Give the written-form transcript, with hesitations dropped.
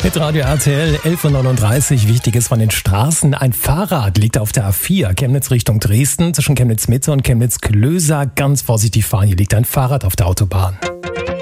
Mit Radio RTL 11.39 Uhr. Wichtiges von den Straßen. Ein Fahrrad liegt auf der A4 Chemnitz Richtung Dresden zwischen Chemnitz Mitte und Chemnitz Klöser. Ganz vorsichtig fahren, hier liegt ein Fahrrad auf der Autobahn.